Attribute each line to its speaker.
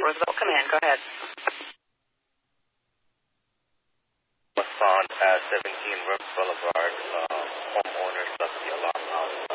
Speaker 1: Roosevelt Command. Go ahead.
Speaker 2: Was found at 17 River Boulevard. Homeowners left the alarm out